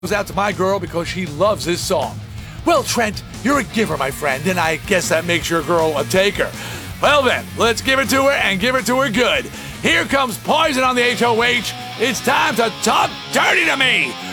goes out to my girl because she loves this song. Well, Trent, you're a giver, my friend, and I guess that makes your girl a taker. Well then, let's give it to her and give it to her good. Here comes Poison on the HOH. It's time to talk dirty to me.